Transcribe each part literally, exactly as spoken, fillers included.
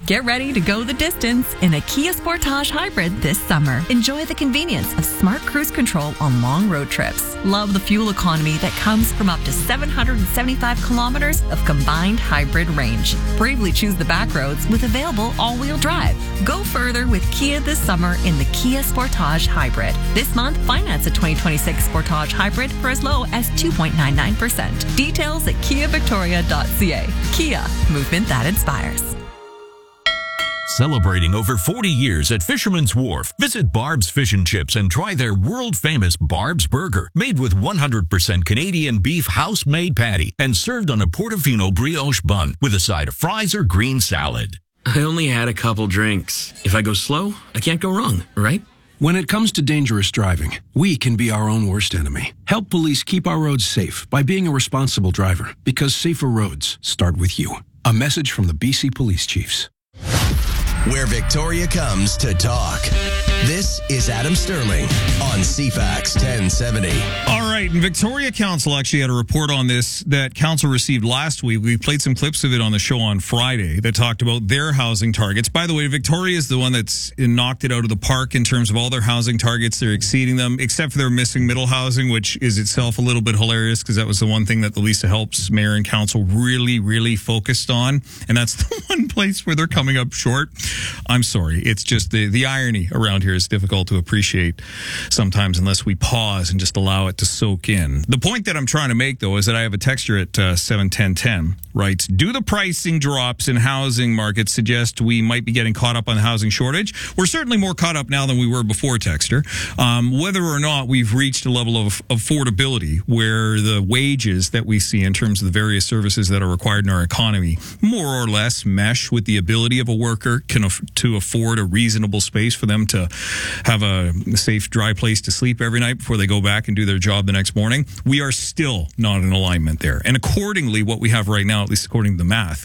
Get ready to go the distance in a Kia Sportage Hybrid this summer. Enjoy the convenience of smart cruise control on long road trips. Love the fuel economy that comes from up to seven hundred seventy-five kilometers of combined hybrid range. Bravely choose the back roads with available all-wheel drive. Go further with Kia this summer in the Kia Sportage Hybrid. This month, finance a twenty twenty-six Sportage Hybrid for as low as two point nine nine percent. Details at kia victoria dot c a. Kia, movement that inspires. Celebrating over forty years at Fisherman's Wharf, visit Barb's Fish and Chips and try their world-famous Barb's Burger, made with one hundred percent Canadian beef house-made patty and served on a Portofino brioche bun with a side of fries or green salad. I only had a couple drinks. If I go slow, I can't go wrong, right? When it comes to dangerous driving, we can be our own worst enemy. Help police keep our roads safe by being a responsible driver, because safer roads start with you. A message from the B C Police Chiefs. Where Victoria comes to talk. This is Adam Sterling on C FAX ten seventy. All right, and Victoria Council actually had a report on this that Council received last week. We played some clips of it on the show on Friday that talked about their housing targets. By the way, Victoria is the one that's knocked it out of the park in terms of all their housing targets. They're exceeding them, except for their missing middle housing, which is itself a little bit hilarious because that was the one thing that the Lisa Helps Mayor and Council really, really focused on. And that's the one place where they're coming up short. I'm sorry. It's just the, the irony around here is difficult to appreciate sometimes unless we pause and just allow it to soak in. The point that I'm trying to make, though, is that I have a texture at uh, seven ten ten, writes, do the pricing drops in housing markets suggest we might be getting caught up on the housing shortage? We're certainly more caught up now than we were before, texter. Um, whether or not we've reached a level of affordability where the wages that we see in terms of the various services that are required in our economy more or less mesh with the ability of a worker can af- to afford a reasonable space for them to have a safe, dry place to sleep every night before they go back and do their job the next morning. We are still not in alignment there. And accordingly, what we have right now, at least according to the math,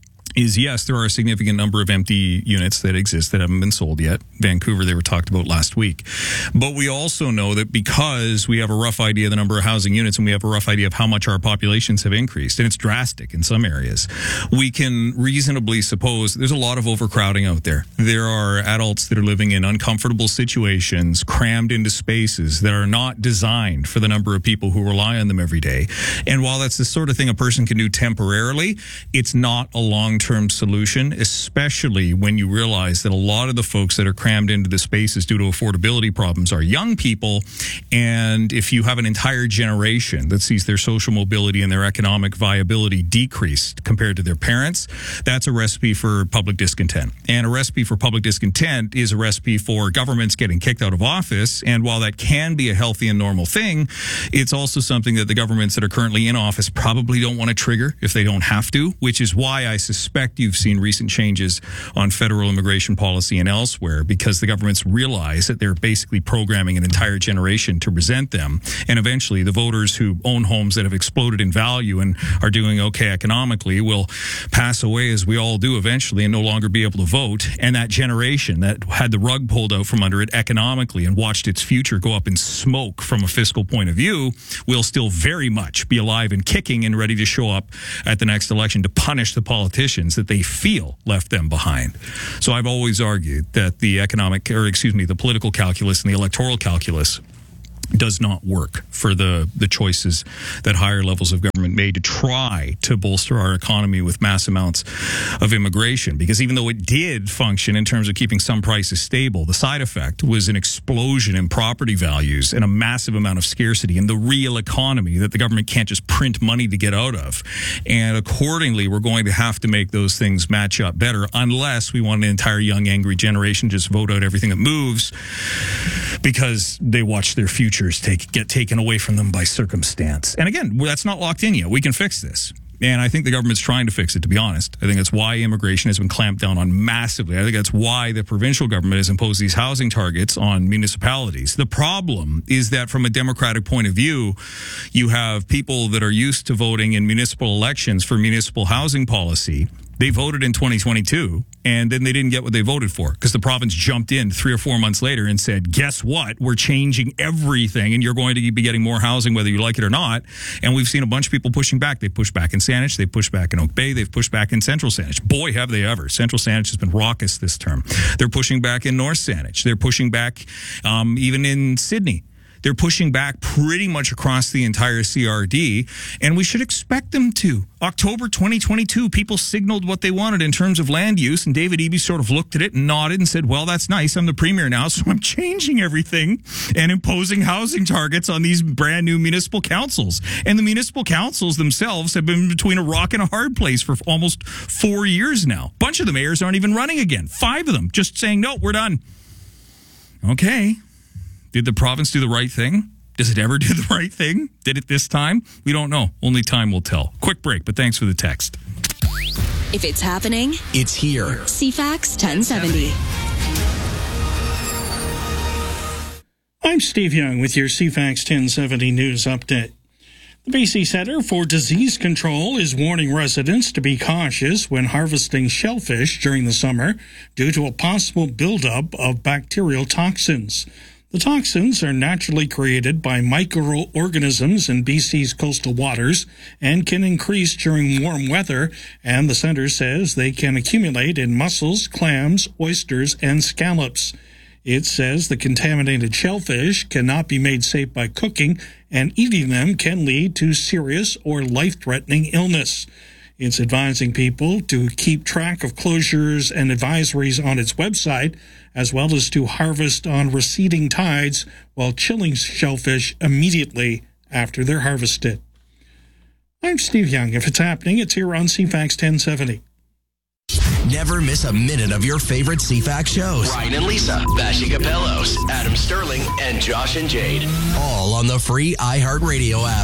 is yes, there are a significant number of empty units that exist that haven't been sold yet. Vancouver, they were talked about last week. But we also know that because we have a rough idea of the number of housing units and we have a rough idea of how much our populations have increased, and it's drastic in some areas, we can reasonably suppose there's a lot of overcrowding out there. There are adults that are living in uncomfortable situations, crammed into spaces that are not designed for the number of people who rely on them every day. And while that's the sort of thing a person can do temporarily, it's not a long term solution, especially when you realize that a lot of the folks that are crammed into the spaces due to affordability problems are young people. And if you have an entire generation that sees their social mobility and their economic viability decreased compared to their parents, that's a recipe for public discontent. And a recipe for public discontent is a recipe for governments getting kicked out of office. And while that can be a healthy and normal thing, it's also something that the governments that are currently in office probably don't want to trigger if they don't have to, which is why I suspect you've seen recent changes on federal immigration policy and elsewhere, because the governments realize that they're basically programming an entire generation to resent them. And eventually the voters who own homes that have exploded in value and are doing okay economically will pass away, as we all do eventually, and no longer be able to vote. And that generation that had the rug pulled out from under it economically and watched its future go up in smoke from a fiscal point of view will still very much be alive and kicking and ready to show up at the next election to punish the politicians that they feel left them behind. So I've always argued that the economic, or excuse me, the political calculus and the electoral calculus does not work for the, the choices that higher levels of government made to try to bolster our economy with mass amounts of immigration. Because even though it did function in terms of keeping some prices stable, the side effect was an explosion in property values and a massive amount of scarcity in the real economy that the government can't just print money to get out of. And accordingly, we're going to have to make those things match up better unless we want an entire young, angry generation to just vote out everything that moves because they watch their future Take, get taken away from them by circumstance. And again, that's not locked in yet. We can fix this. And I think the government's trying to fix it, to be honest. I think that's why immigration has been clamped down on massively. I think that's why the provincial government has imposed these housing targets on municipalities. The problem is that from a democratic point of view, you have people that are used to voting in municipal elections for municipal housing policy. They voted in twenty twenty-two And then they didn't get what they voted for because the province jumped in three or four months later and said, guess what? We're changing everything and you're going to be getting more housing whether you like it or not. And we've seen a bunch of people pushing back. They pushed back in Saanich. They pushed back in Oak Bay. They've pushed back in Central Saanich. Boy, have they ever. Central Saanich has been raucous this term. They're pushing back in North Saanich. They're pushing back um, even in Sydney. They're pushing back pretty much across the entire C R D, and we should expect them to. October twenty twenty-two, people signaled what they wanted in terms of land use, and David Eby sort of looked at it and nodded and said, well, that's nice. I'm the premier now, so I'm changing everything and imposing housing targets on these brand new municipal councils. And the municipal councils themselves have been between a rock and a hard place for almost four years now. A bunch of the mayors aren't even running again. Five of them just saying, no, we're done. Okay. Did the province do the right thing? Does it ever do the right thing? Did it this time? We don't know. Only time will tell. Quick break, but thanks for the text. If it's happening, it's here. C FAX ten seventy. I'm Steve Young with your C FAX ten seventy news update. The B C Centre for Disease Control is warning residents to be cautious when harvesting shellfish during the summer due to a possible buildup of bacterial toxins. The toxins are naturally created by microorganisms in B C's coastal waters and can increase during warm weather, and the centre says they can accumulate in mussels, clams, oysters, and scallops. It says the contaminated shellfish cannot be made safe by cooking, and eating them can lead to serious or life-threatening illness. It's advising people to keep track of closures and advisories on its website, as well as to harvest on receding tides while chilling shellfish immediately after they're harvested. I'm Steve Young. If it's happening, it's here on C FAX ten seventy. Never miss a minute of your favorite C FAX shows. Ryan and Lisa, Vashi Capellos, Adam Sterling, and Josh and Jade. All on the free iHeartRadio app.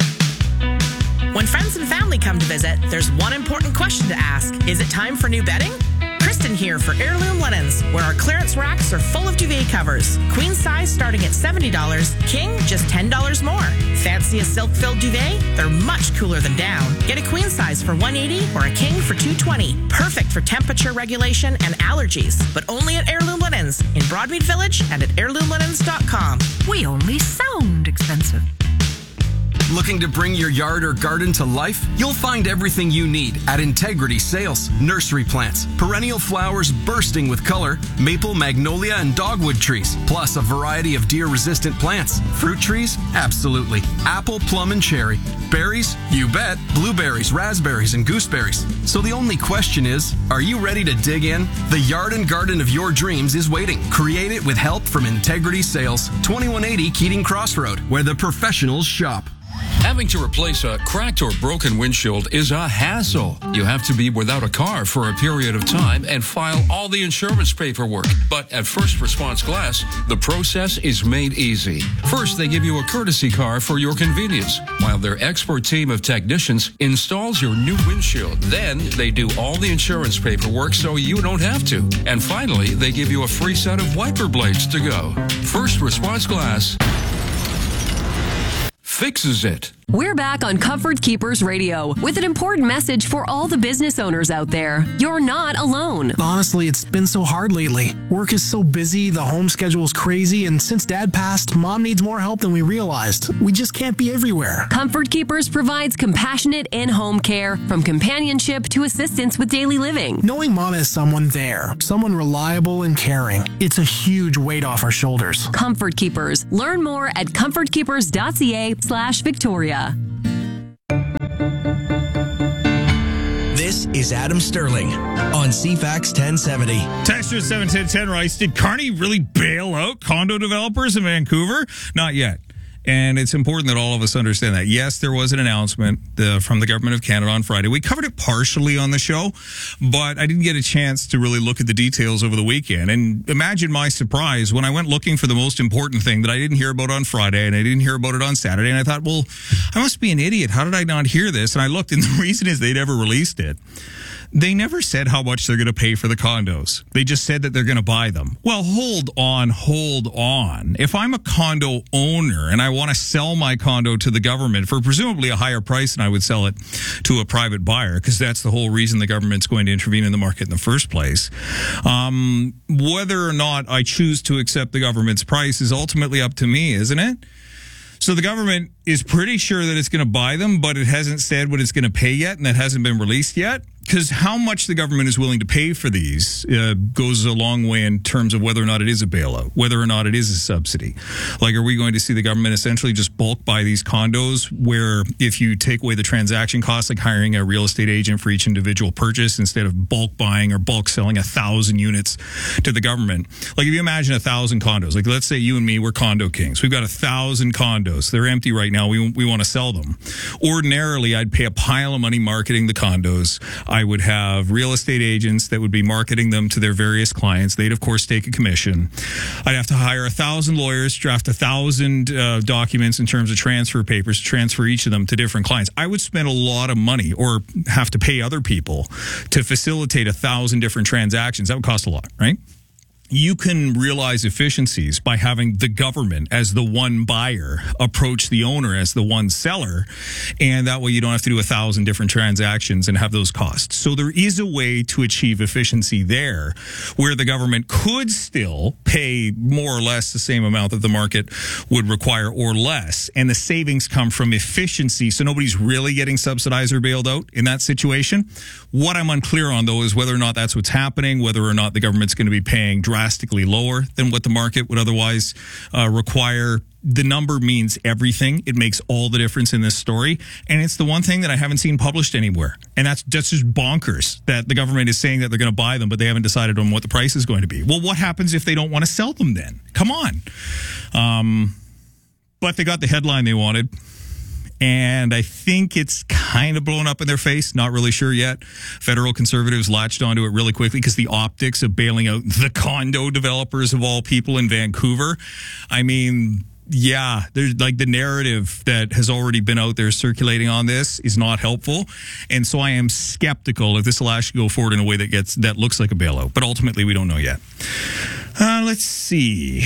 When friends and family come to visit, there's one important question to ask. Is it time for new bedding? Kristen here for Heirloom Linens, where our clearance racks are full of duvet covers. Queen size starting at seventy dollars, king just ten dollars more. Fancy a silk-filled duvet? They're much cooler than down. Get a queen size for one hundred eighty dollars or a king for two hundred twenty dollars. Perfect for temperature regulation and allergies, but only at Heirloom Linens in Broadmead Village and at heirloom linens dot com. We only sound expensive. Looking to bring your yard or garden to life? You'll find everything you need at Integrity Sales. Nursery plants, perennial flowers bursting with color, maple, magnolia, and dogwood trees, plus a variety of deer-resistant plants. Fruit trees? Absolutely. Apple, plum, and cherry. Berries? You bet. Blueberries, raspberries, and gooseberries. So the only question is, are you ready to dig in? The yard and garden of your dreams is waiting. Create it with help from Integrity Sales. twenty-one eighty Keating Crossroad, where the professionals shop. Having to replace a cracked or broken windshield is a hassle. You have to be without a car for a period of time and file all the insurance paperwork. But at First Response Glass, the process is made easy. First, they give you a courtesy car for your convenience, while their expert team of technicians installs your new windshield. Then, they do all the insurance paperwork so you don't have to. And finally, they give you a free set of wiper blades to go. First Response Glass fixes it. We're back on Comfort Keepers Radio with an important message for all the business owners out there. You're not alone. Honestly, it's been so hard lately. Work is so busy, the home schedule is crazy, and since Dad passed, Mom needs more help than we realized. We just can't be everywhere. Comfort Keepers provides compassionate in-home care, from companionship to assistance with daily living. Knowing Mom has someone there, someone reliable and caring, it's a huge weight off our shoulders. Comfort Keepers. Learn more at comfort keepers dot c a slash Victoria. This is Adam Sterling on C FAX ten seventy. Texture seven ten ten Rice. Did Carney really bail out condo developers in Vancouver? Not yet. And it's important that all of us understand that. Yes, there was an announcement uh, from the Government of Canada on Friday. We covered it partially on the show, but I didn't get a chance to really look at the details over the weekend. And imagine my surprise when I went looking for the most important thing that I didn't hear about on Friday, and I didn't hear about it on Saturday. And I thought, well, I must be an idiot. How did I not hear this? And I looked, and the reason is they never released it. They never said how much they're going to pay for the condos. They just said that they're going to buy them. Well, hold on, hold on. If I'm a condo owner and I want to sell my condo to the government for presumably a higher price than I would sell it to a private buyer, because that's the whole reason the government's going to intervene in the market in the first place, um, whether or not I choose to accept the government's price is ultimately up to me, isn't it? So the government is pretty sure that it's going to buy them, but it hasn't said what it's going to pay yet, and that hasn't been released yet. Because how much the government is willing to pay for these uh, goes a long way in terms of whether or not it is a bailout, whether or not it is a subsidy. Like, are we going to see the government essentially just bulk buy these condos where if you take away the transaction costs, like hiring a real estate agent for each individual purchase instead of bulk buying or bulk selling a thousand units to the government? Like, if you imagine a thousand condos, like let's say you and me, we're condo kings. We've got a thousand condos. They're empty right now. We, we want to sell them. Ordinarily, I'd pay a pile of money marketing the condos. I would have real estate agents that would be marketing them to their various clients. They'd, of course, take a commission. I'd have to hire a thousand lawyers, draft a thousand uh, documents in terms of transfer papers, transfer each of them to different clients. I would spend a lot of money or have to pay other people to facilitate a thousand different transactions. That would cost a lot, right? You can realize efficiencies by having the government as the one buyer approach the owner as the one seller, and that way you don't have to do a thousand different transactions and have those costs. So there is a way to achieve efficiency there where the government could still pay more or less the same amount that the market would require or less, and the savings come from efficiency, so nobody's really getting subsidized or bailed out in that situation. What I'm unclear on, though, is whether or not that's what's happening, whether or not the government's going to be paying drastically lower than what the market would otherwise uh, require. The number means everything. It makes all the difference in this story. And it's the one thing that I haven't seen published anywhere. And that's, that's just bonkers that the government is saying that they're going to buy them, but they haven't decided on what the price is going to be. Well, what happens if they don't want to sell them then? Come on. Um, but they got the headline they wanted. And I think it's kind of blown up in their face. Not really sure yet. Federal conservatives latched onto it really quickly because the optics of bailing out the condo developers of all people in Vancouver. I mean, yeah, there's like the narrative that has already been out there circulating on this is not helpful. And so I am skeptical if this will actually go forward in a way that gets, that looks like a bailout. But ultimately, we don't know yet. Uh, let's see.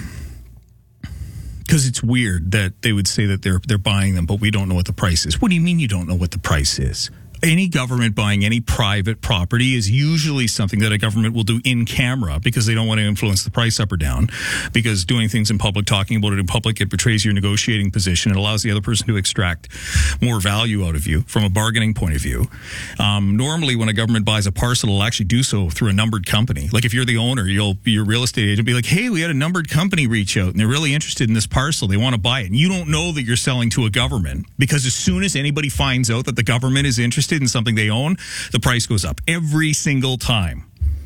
Because it's weird that they would say that they're they're buying them, but we don't know what the price is. What do you mean you don't know what the price is? Any government buying any private property is usually something that a government will do in camera because they don't want to influence the price up or down, because doing things in public, talking about it in public, it betrays your negotiating position. It allows the other person to extract more value out of you from a bargaining point of view. Um, normally, when a government buys a parcel, it'll actually do so through a numbered company. Like if you're the owner, you'll be your real estate agent, be like, hey, we had a numbered company reach out and they're really interested in this parcel. They want to buy it. And you don't know that you're selling to a government, because as soon as anybody finds out that the government is interested in something they own, the price goes up every single time.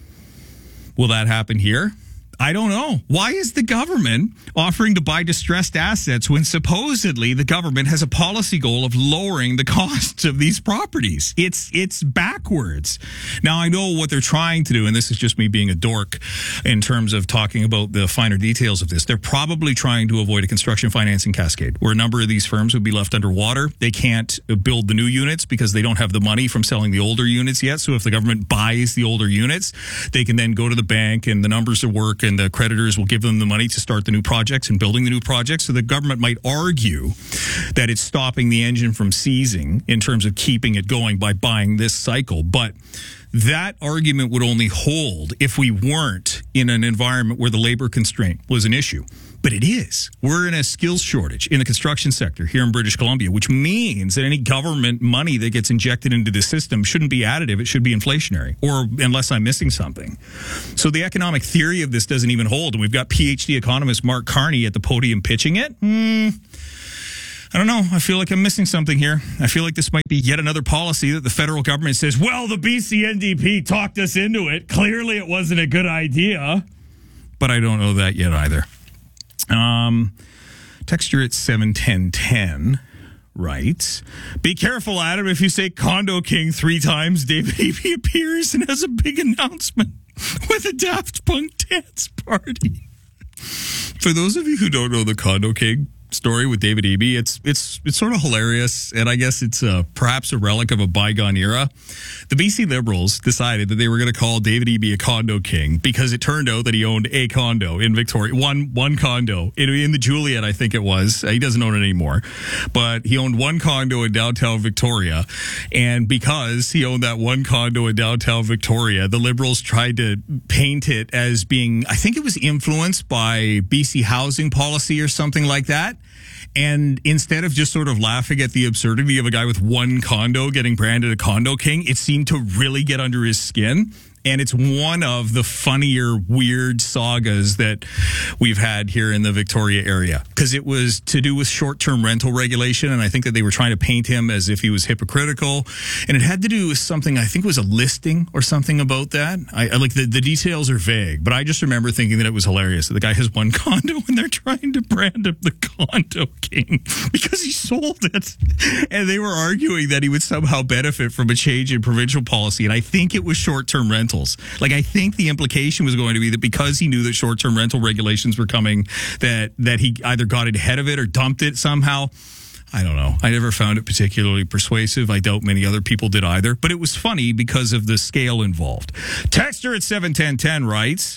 Will that happen here? I don't know. Why is the government offering to buy distressed assets when supposedly the government has a policy goal of lowering the costs of these properties? It's it's backwards. Now, I know what they're trying to do, and this is just me being a dork in terms of talking about the finer details of this. They're probably trying to avoid a construction financing cascade where a number of these firms would be left underwater. They can't build the new units because they don't have the money from selling the older units yet. So if the government buys the older units, they can then go to the bank and the numbers will work, and the creditors will give them the money to start the new projects and building the new projects. So the government might argue that it's stopping the engine from seizing in terms of keeping it going by buying this cycle. But that argument would only hold if we weren't in an environment where the labor constraint was an issue. But it is. We're in a skills shortage in the construction sector here in British Columbia, which means that any government money that gets injected into the system shouldn't be additive. It should be inflationary, or unless I'm missing something. So the economic theory of this doesn't even hold. And we've got PhD economist Mark Carney at the podium pitching it. Hmm. I don't know. I feel like I'm missing something here. I feel like this might be yet another policy that the federal government says, well, the B C N D P talked us into it. Clearly it wasn't a good idea. But I don't know that yet either. Um, texture at seven ten ten writes, be careful, Adam, if you say Condo King three times, David Eby appears and has a big announcement with a Daft Punk dance party. For those of you who don't know the Condo King, story with David Eby. It's it's it's sort of hilarious, and I guess it's uh, perhaps a relic of a bygone era. The B C Liberals decided that they were going to call David Eby a condo king because it turned out that he owned a condo in Victoria, one one condo in, in the Juliet, I think it was. He doesn't own it anymore, but he owned one condo in downtown Victoria, and because he owned that one condo in downtown Victoria, the Liberals tried to paint it as being, I think it was influenced by B C housing policy or something like that. And instead of just sort of laughing at the absurdity of a guy with one condo getting branded a condo king, it seemed to really get under his skin. And it's one of the funnier, weird sagas that we've had here in the Victoria area, because it was to do with short-term rental regulation. And I think that they were trying to paint him as if he was hypocritical. And it had to do with something, I think it was a listing or something about that. I, I like the, the details are vague, but I just remember thinking that it was hilarious that the guy has one condo and they're trying to brand him the condo king because he sold it. And they were arguing that he would somehow benefit from a change in provincial policy. And I think it was short-term rental. Like, I think the implication was going to be that because he knew that short-term rental regulations were coming, that that he either got ahead of it or dumped it somehow. I don't know. I never found it particularly persuasive. I doubt many other people did either. But it was funny because of the scale involved. Texter at seven ten ten writes,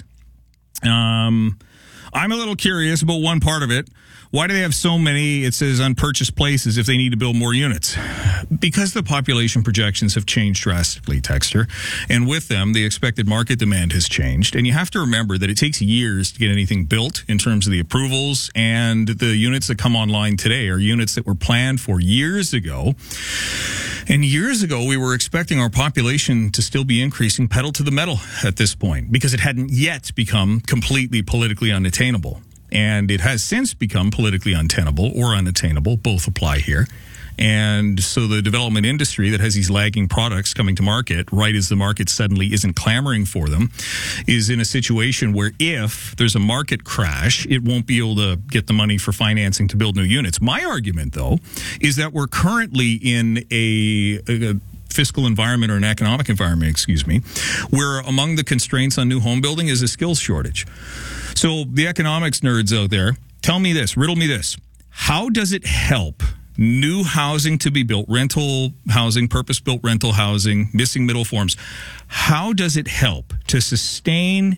um, I'm a little curious about one part of it. Why do they have so many, it says, unpurchased places if they need to build more units? Because the population projections have changed drastically, Texter. And with them, the expected market demand has changed. And you have to remember that it takes years to get anything built in terms of the approvals. And the units that come online today are units that were planned for years ago. And years ago, we were expecting our population to still be increasing pedal to the metal at this point because it hadn't yet become completely politically unattainable. And it has since become politically untenable or unattainable. Both apply here. And so the development industry that has these lagging products coming to market, right as the market suddenly isn't clamoring for them, is in a situation where if there's a market crash, it won't be able to get the money for financing to build new units. My argument, though, is that we're currently in a, a fiscal environment or an economic environment, excuse me, where among the constraints on new home building is a skills shortage. So the economics nerds out there, tell me this, riddle me this. How does it help new housing to be built, rental housing, purpose-built rental housing, missing middle forms? How does it help to sustain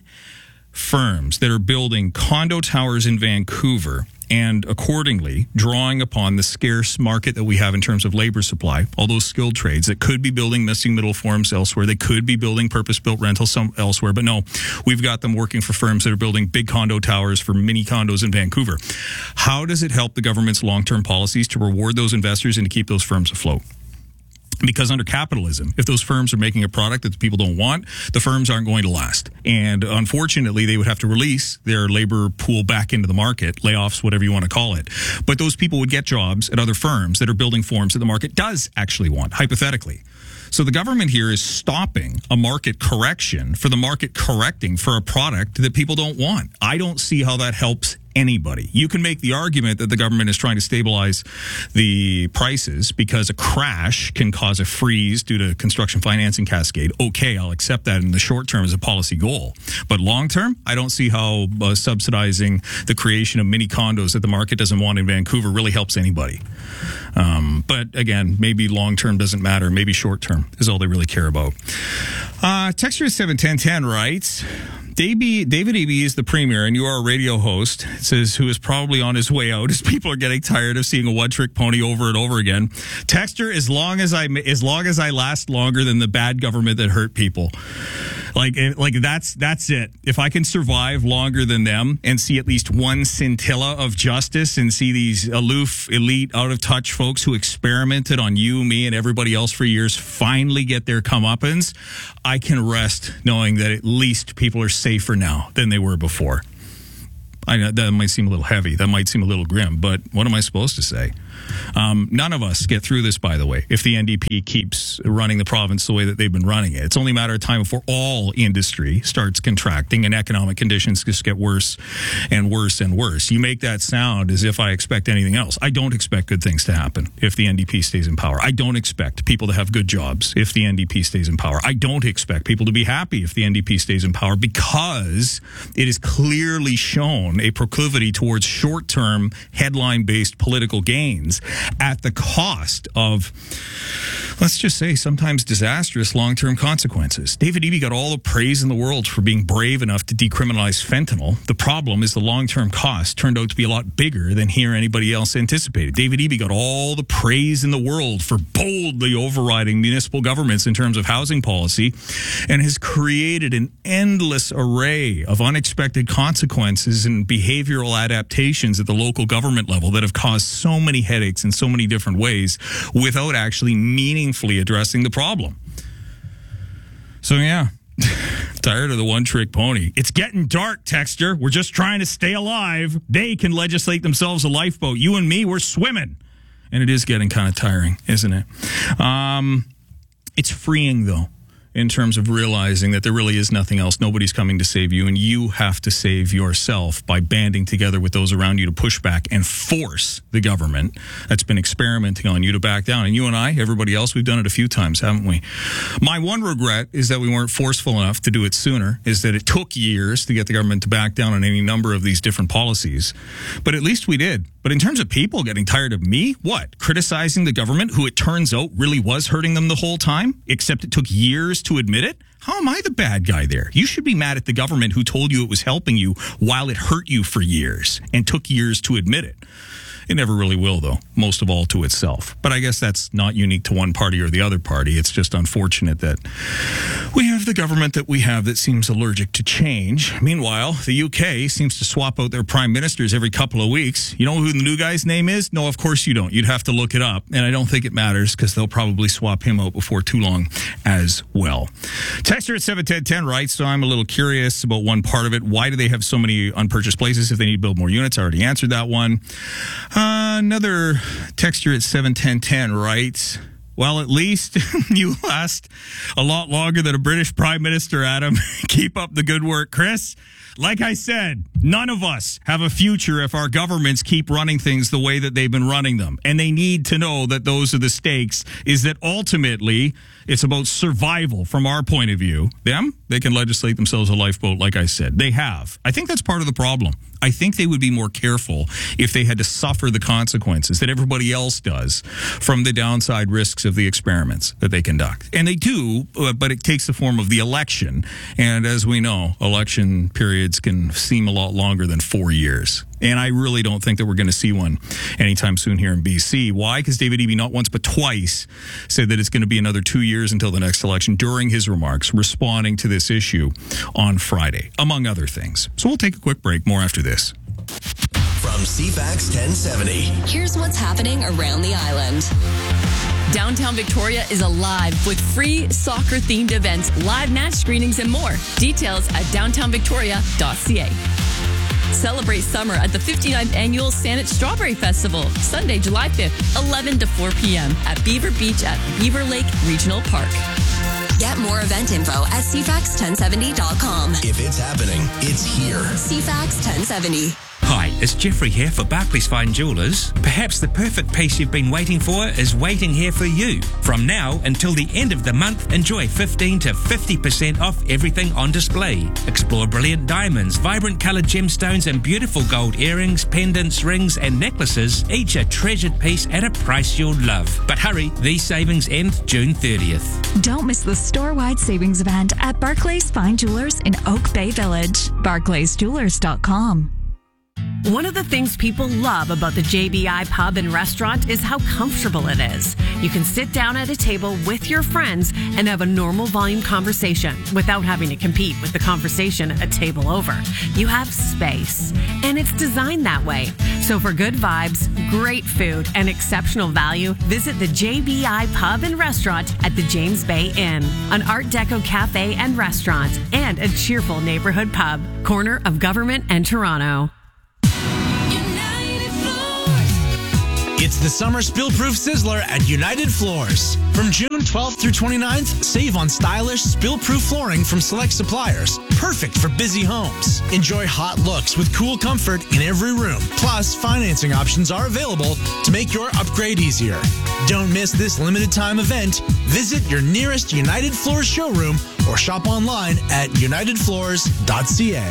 firms that are building condo towers in Vancouver and accordingly drawing upon the scarce market that we have in terms of labor supply, all those skilled trades that could be building missing middle forms elsewhere, they could be building purpose-built rentals some elsewhere, but no, we've got them working for firms that are building big condo towers for mini condos in Vancouver. How does it help the government's long-term policies to reward those investors and to keep those firms afloat? Because under capitalism, if those firms are making a product that the people don't want, the firms aren't going to last. And unfortunately, they would have to release their labor pool back into the market, layoffs, whatever you want to call it. But those people would get jobs at other firms that are building forms that the market does actually want, hypothetically. So the government here is stopping a market correction for the market correcting for a product that people don't want. I don't see how that helps anybody. You can make the argument that the government is trying to stabilize the prices because a crash can cause a freeze due to construction financing cascade. Okay, I'll accept that in the short term as a policy goal. But long term, I don't see how uh, subsidizing the creation of mini condos that the market doesn't want in Vancouver really helps anybody. Um, but again, maybe long term doesn't matter. Maybe short term is all they really care about. Uh, Texture seven ten ten writes, David Eby is the premier, and you are a radio host, it says, who is probably on his way out as people are getting tired of seeing a one-trick pony over and over again. Texture, as long as I as long as I last longer than the bad government that hurt people. Like, like that's that's it. If I can survive longer than them and see at least one scintilla of justice and see these aloof, elite, out-of-touch folks who experimented on you, me, and everybody else for years finally get their comeuppance, I can rest knowing that at least people are safer now than they were before. I know that might seem a little heavy. That might seem a little grim, but what am I supposed to say? Um, none of us get through this, by the way, if the N D P keeps running the province the way that they've been running it. It's only a matter of time before all industry starts contracting and economic conditions just get worse and worse and worse. You make that sound as if I expect anything else. I don't expect good things to happen if the N D P stays in power. I don't expect people to have good jobs if the N D P stays in power. I don't expect people to be happy if the N D P stays in power, because it is clearly shown a proclivity towards short-term, headline-based political gains at the cost of, let's just say, sometimes disastrous long-term consequences. David Eby got all the praise in the world for being brave enough to decriminalize fentanyl. The problem is the long-term cost turned out to be a lot bigger than he or anybody else anticipated. David Eby got all the praise in the world for boldly overriding municipal governments in terms of housing policy, and has created an endless array of unexpected consequences and behavioral adaptations at the local government level that have caused so many headaches in so many different ways without actually meaningfully addressing the problem. So yeah, tired of the one-trick pony. It's getting dark, Texter. We're just trying to stay alive. They can legislate themselves a lifeboat. You and me, we're swimming. And it is getting kind of tiring, isn't it? Um, it's freeing, though, in terms of realizing that there really is nothing else. Nobody's coming to save you, and you have to save yourself by banding together with those around you to push back and force the government that's been experimenting on you to back down. And you and I, everybody else, we've done it a few times, haven't we? My one regret is that we weren't forceful enough to do it sooner, is that it took years to get the government to back down on any number of these different policies. But at least we did. But in terms of people getting tired of me, what? Criticizing the government, who it turns out really was hurting them the whole time, except it took years to admit it? How am I the bad guy there? You should be mad at the government who told you it was helping you while it hurt you for years and took years to admit it. It never really will, though, most of all to itself. But I guess that's not unique to one party or the other party. It's just unfortunate that we have the government that we have that seems allergic to change. Meanwhile, the U K seems to swap out their prime ministers every couple of weeks. You know who the new guy's name is? No, of course you don't. You'd have to look it up. And I don't think it matters, because they'll probably swap him out before too long as well. Texter at seven ten ten writes, so I'm a little curious about one part of it. Why do they have so many unpurchased places if they need to build more units? I already answered that one. Uh, another texter at seven ten ten writes, well, at least you last a lot longer than a British Prime Minister, Adam. Keep up the good work, Chris. Like I said, none of us have a future if our governments keep running things the way that they've been running them. And they need to know that those are the stakes, is that ultimately it's about survival from our point of view. Them, they can legislate themselves a lifeboat, like I said. They have. I think that's part of the problem. I think they would be more careful if they had to suffer the consequences that everybody else does from the downside risks of the experiments that they conduct. And they do, but it takes the form of the election. And as we know, election periods can seem a lot longer than four years. And I really don't think that we're going to see one anytime soon here in B C. Why? Because David Eby not once but twice said that it's going to be another two years until the next election during his remarks responding to this issue on Friday, among other things. So we'll take a quick break. More after this. From C FAX ten seventy. Here's what's happening around the island. Downtown Victoria is alive with free soccer-themed events, live match screenings, and more. Details at downtown victoria dot c a. Celebrate summer at the fifty-ninth Annual Saanich Strawberry Festival, Sunday, July fifth, eleven to four p.m. at Beaver Beach at Beaver Lake Regional Park. Get more event info at c fax ten seventy dot com. If it's happening, it's here. C FAX ten seventy. Hi, it's Jeffrey here for Barclays Fine Jewelers. Perhaps the perfect piece you've been waiting for is waiting here for you. From now until the end of the month, enjoy fifteen to fifty percent off everything on display. Explore brilliant diamonds, vibrant coloured gemstones, and beautiful gold earrings, pendants, rings, and necklaces, each a treasured piece at a price you'll love. But hurry, these savings end June thirtieth. Don't miss the store-wide savings event at Barclays Fine Jewelers in Oak Bay Village. barclays jewelers dot com. One of the things people love about the J B I Pub and Restaurant is how comfortable it is. You can sit down at a table with your friends and have a normal volume conversation without having to compete with the conversation a table over. You have space, and it's designed that way. So for good vibes, great food, and exceptional value, visit the J B I Pub and Restaurant at the James Bay Inn, an Art Deco cafe and restaurant, and a cheerful neighborhood pub, corner of Government and Toronto. It's the Summer Spill-Proof Sizzler at United Floors. From June twelfth through twenty-ninth, save on stylish, spill-proof flooring from select suppliers. Perfect for busy homes. Enjoy hot looks with cool comfort in every room. Plus, financing options are available to make your upgrade easier. Don't miss this limited time event. Visit your nearest United Floors showroom or shop online at united floors dot c a.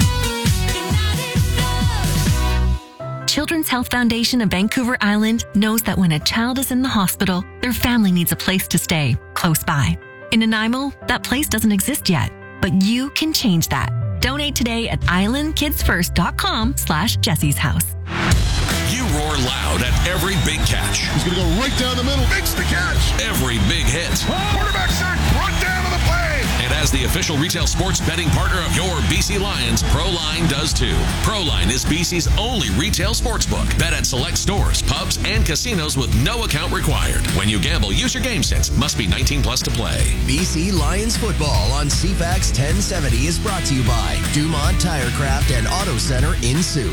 Children's Health Foundation of Vancouver Island knows that when a child is in the hospital, their family needs a place to stay close by. In Nanaimo, that place doesn't exist yet, but you can change that. Donate today at island kids first dot com slash Jessie's house. You roar loud at every big catch. He's going to go right down the middle. Makes the catch. Every big hit. Oh, quarterback sack. Brought down to the play. And as the official retail sports betting partner of your B C Lions, Proline does too. Proline is B C's only retail sportsbook. Bet at select stores, pubs, and casinos with no account required. When you gamble, use your game sense. Must be nineteen plus to play. B C Lions football on C FAX ten seventy is brought to you by Dumont Tirecraft and Auto Center in Souk.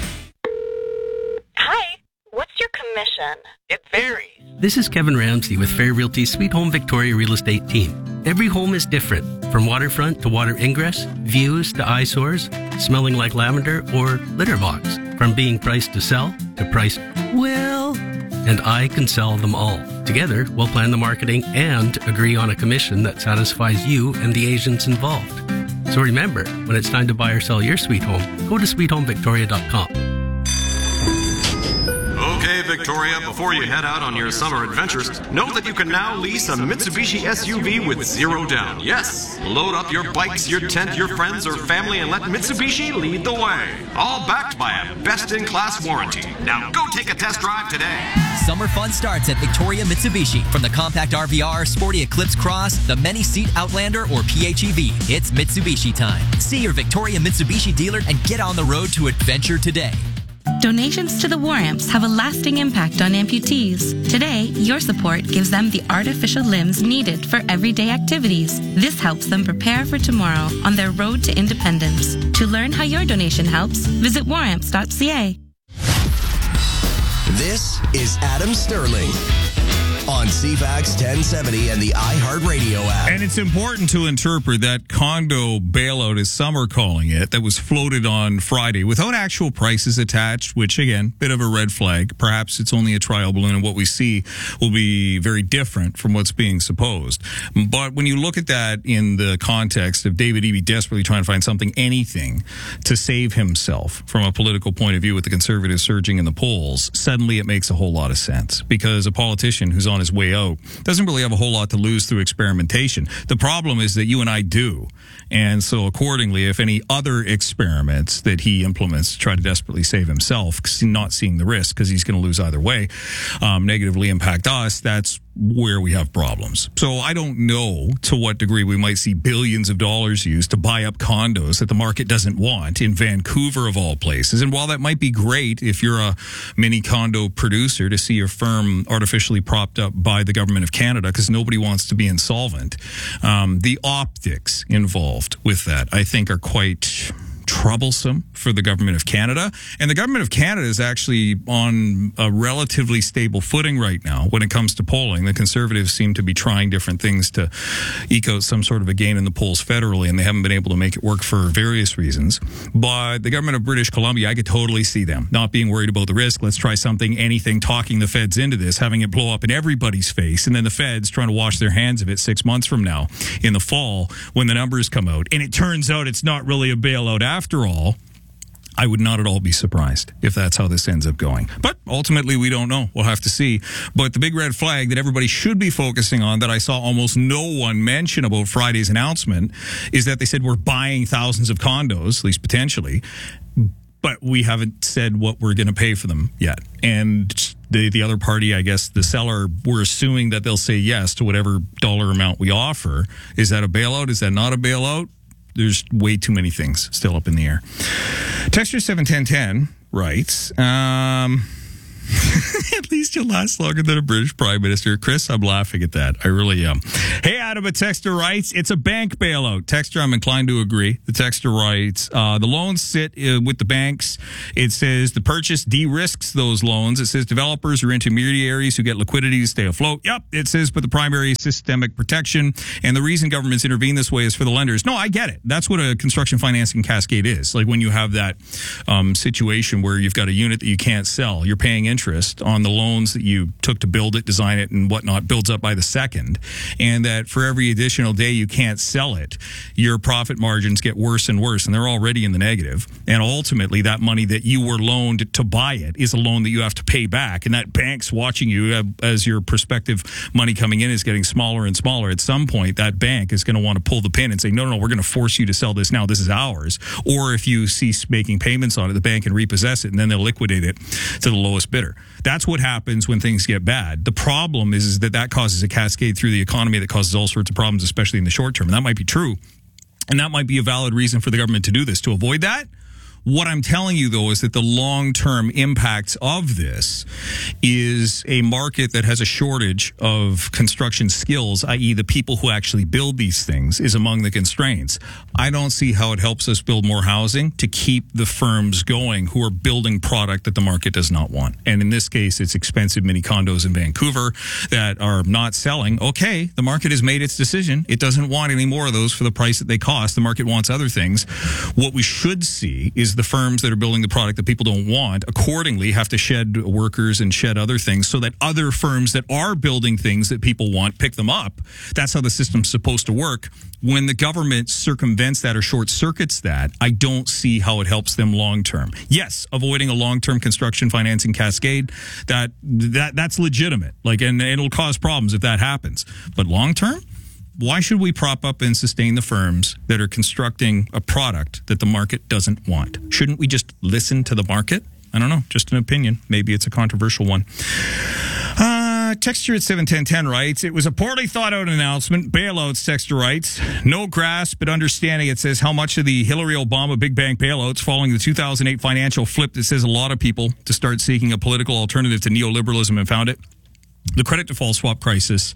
Hi, what's your commission? It varies. This is Kevin Ramsey with Fair Realty's Sweet Home Victoria Real Estate team. Every home is different, from waterfront to water ingress, views to eyesores, smelling like lavender, or litter box. From being priced to sell to priced, well, and I can sell them all. Together, we'll plan the marketing and agree on a commission that satisfies you and the agents involved. So remember, when it's time to buy or sell your sweet home, go to sweet home victoria dot com. Okay, Victoria, before you head out on your summer adventures, note that you can now lease a Mitsubishi S U V with zero down. Yes, load up your bikes, your tent, your friends, or family, and let Mitsubishi lead the way. All backed by a best-in-class warranty. Now go take a test drive today. Summer fun starts at Victoria Mitsubishi. From the compact R V R, sporty Eclipse Cross, the many-seat Outlander, or P H E V, it's Mitsubishi time. See your Victoria Mitsubishi dealer and get on the road to adventure today. Donations to the War Amps have a lasting impact on amputees. Today, your support gives them the artificial limbs needed for everyday activities. This helps them prepare for tomorrow on their road to independence. To learn how your donation helps, visit war amps dot c a. This is Adam Sterling on C FAX ten seventy and the iHeartRadio app. And it's important to interpret that condo bailout, as some are calling it, that was floated on Friday without actual prices attached, which, again, bit of a red flag. Perhaps it's only a trial balloon, and what we see will be very different from what's being supposed. But when you look at that in the context of David Eby desperately trying to find something, anything, to save himself from a political point of view with the Conservatives surging in the polls, suddenly it makes a whole lot of sense. Because a politician who's on his way out doesn't really have a whole lot to lose through experimentation. The problem is that you and I do. And so accordingly, if any other experiments that he implements to try to desperately save himself, not seeing the risk because he's going to lose either way, um, negatively impact us, that's where we have problems. So I don't know to what degree we might see billions of dollars used to buy up condos that the market doesn't want in Vancouver of all places. And while that might be great if you're a mini condo producer to see your firm artificially propped up by the government of Canada because nobody wants to be insolvent, um, the optics involved with that, I think, are quite troublesome for the government of Canada. And the government of Canada is actually on a relatively stable footing right now when it comes to polling. The Conservatives seem to be trying different things to eke out some sort of a gain in the polls federally, and they haven't been able to make it work for various reasons. But the government of British Columbia, I could totally see them not being worried about the risk. Let's try something, anything, talking the feds into this, having it blow up in everybody's face, and then the feds trying to wash their hands of it six months from now in the fall when the numbers come out. And it turns out it's not really a bailout after all. I would not at all be surprised if that's how this ends up going. But ultimately, we don't know. We'll have to see. But the big red flag that everybody should be focusing on that I saw almost no one mention about Friday's announcement is that they said we're buying thousands of condos, at least potentially, but we haven't said what we're going to pay for them yet. And the the other party, I guess, the seller, we're assuming that they'll say yes to whatever dollar amount we offer. Is that a bailout? Is that not a bailout? There's way too many things still up in the air. Texture seven ten ten writes, um, At least you'll last longer than a British Prime Minister. Chris, I'm laughing at that. I really am. Hey, Adam, a texter writes, it's a bank bailout. Texter, I'm inclined to agree. The texter writes, uh, the loans sit uh, with the banks. It says the purchase de-risks those loans. It says developers or intermediaries who get liquidity to stay afloat. Yep, it says, but the primary is systemic protection. And the reason governments intervene this way is for the lenders. No, I get it. That's what a construction financing cascade is. Like when you have that um, situation where you've got a unit that you can't sell, you're paying interest on the loans that you took to build it, design it, and whatnot, builds up by the second. And that for every additional day you can't sell it, your profit margins get worse and worse, and they're already in the negative. And ultimately, that money that you were loaned to buy it is a loan that you have to pay back. And that bank's watching you as your prospective money coming in is getting smaller and smaller. At some point, that bank is going to want to pull the pin and say, no, no, no, we're going to force you to sell this now. This is ours. Or if you cease making payments on it, the bank can repossess it, and then they'll liquidate it to the lowest bidder. That's what happens when things get bad. The problem is, is that that causes a cascade through the economy that causes all sorts of problems, especially in the short term. And that might be true. And that might be a valid reason for the government to do this, to avoid that. What I'm telling you, though, is that the long-term impacts of this is a market that has a shortage of construction skills, that is the people who actually build these things, is among the constraints. I don't see how it helps us build more housing to keep the firms going who are building product that the market does not want. And in this case, it's expensive mini condos in Vancouver that are not selling. Okay, the market has made its decision. It doesn't want any more of those for the price that they cost. The market wants other things. What we should see is the firms that are building the product that people don't want accordingly have to shed workers and shed other things so that other firms that are building things that people want pick them up. That's how the system's supposed to work. When the government circumvents that or short circuits that, I don't see how it helps them long term. Yes, avoiding a long-term construction financing cascade, that that that's legitimate. Like, and it'll cause problems if that happens. But long term? Why should we prop up and sustain the firms that are constructing a product that the market doesn't want? Shouldn't we just listen to the market? I don't know, just an opinion. Maybe it's a controversial one. Uh, Texture at seven ten ten writes, it was a poorly thought out announcement. Bailouts, Texture writes. No grasp, but understanding. It says how much of the Hillary Obama big bank bailouts following the two thousand eight financial flip that says a lot of people to start seeking a political alternative to neoliberalism and found it. The credit default swap crisis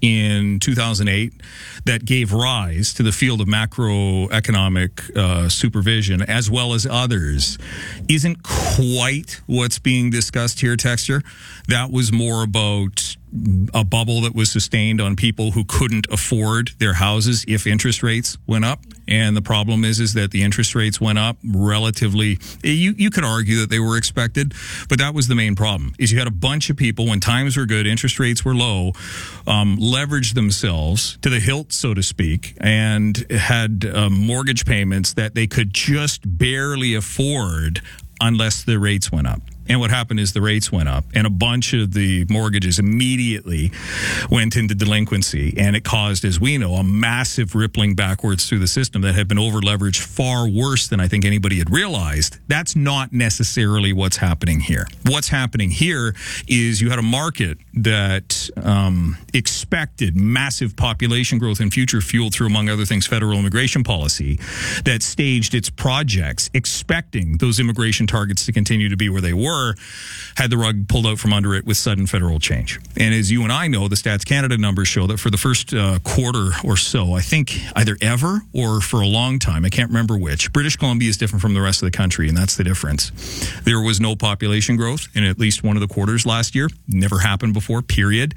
in two thousand eight that gave rise to the field of macroeconomic uh, supervision, as well as others, isn't quite what's being discussed here, Texture. That was more about a bubble that was sustained on people who couldn't afford their houses if interest rates went up. And the problem is, is that the interest rates went up relatively. You you could argue that they were expected, but that was the main problem. Is you had a bunch of people when times were good, interest rates were low, um, leveraged themselves to the hilt, so to speak, and had um, mortgage payments that they could just barely afford unless the rates went up. And what happened is the rates went up, and a bunch of the mortgages immediately went into delinquency, and it caused, as we know, a massive rippling backwards through the system that had been over-leveraged far worse than I think anybody had realized. That's not necessarily what's happening here. What's happening here is you had a market that um, expected massive population growth in future, fueled through, among other things, federal immigration policy, that staged its projects expecting those immigration targets to continue to be where they were, had the rug pulled out from under it with sudden federal change. And as you and I know, the Stats Canada numbers show that for the first uh, quarter or so, I think either ever or for a long time, I can't remember which, British Columbia is different from the rest of the country, and that's the difference. There was no population growth in at least one of the quarters last year. Never happened before, period.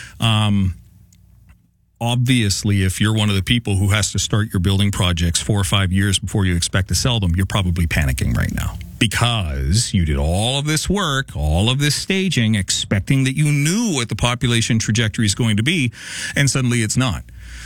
Um, Obviously, if you're one of the people who has to start your building projects four or five years before you expect to sell them, you're probably panicking right now because you did all of this work, all of this staging, expecting that you knew what the population trajectory is going to be, and suddenly it's not.